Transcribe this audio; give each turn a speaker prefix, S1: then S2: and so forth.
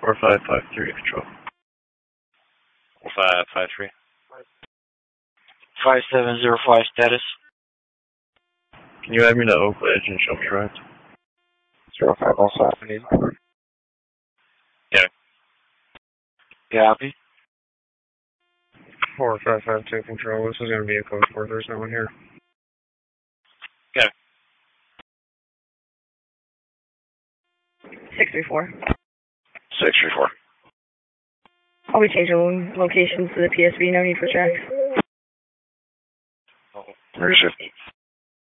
S1: 4553 control.
S2: 4553.
S3: 5705 status.
S1: Can you add me to Oak Ledge and show me rides?
S3: 0505.
S2: Yeah.
S3: Copy.
S4: 4552 control. This is going to be a code 4. There's no one here.
S2: Okay.
S5: 634.
S2: 634.
S5: I'll be changing locations to the PSV. No need for tracks.
S2: Where's it?